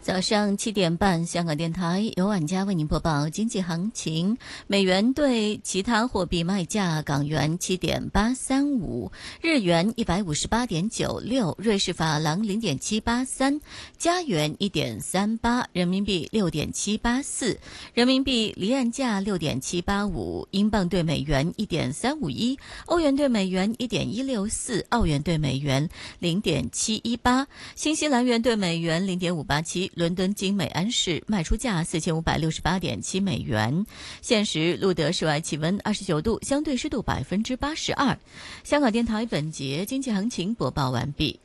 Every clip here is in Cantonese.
早上7点半，香港电台由晚家为您播报经济行情。美元对其他货币卖价：港元7.835，日元158.96，瑞士法郎0.783，加元1.38，人民币6.784，人民币离岸价6.785，英镑对美元1.351，欧元对美元1.164，澳元对美元0.718，新西兰元对美元0.587。伦敦金每安士卖出价4568.7美元。现时录得室外气温29度，相对湿度82%。香港电台本节经济行情播报完毕。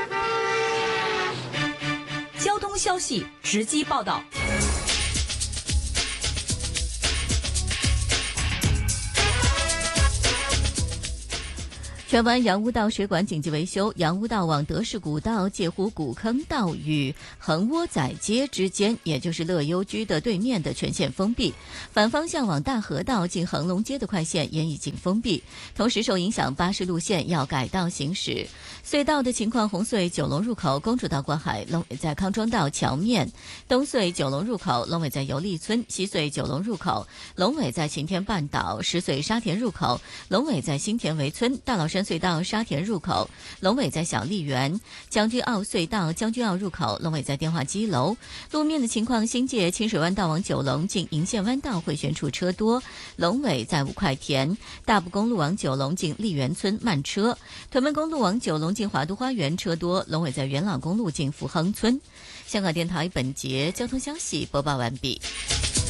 交通消息直击报道。 荃湾杨屋道水管紧急维修，杨屋道往德士古道介乎古坑道与横窝仔街之间，也就是乐优居的对面的全线封闭。反方向往大河道进恒隆街的快线也已经封闭，同时受影响巴士路线要改道行驶。隧道的情况：红隧九龙入口公主道过海，龙尾在康庄道桥面；东隧九龙入口龙尾在油丽村；西隧九龙入口龙尾在晴天半岛；石隧沙田入口龙尾在新田围村；大老山隧道沙田入口龙尾在小丽园；将军澳隧道将军澳入口龙尾在电话机楼。路面的情况：新界清水湾道往九龙进银线湾道回旋处车多，龙尾在五块田；大埔公路往九龙进丽园村慢车；屯门公路往九龙进华都花园车多，龙尾在元朗公路进福亨村。香港电台本节交通消息播报完毕。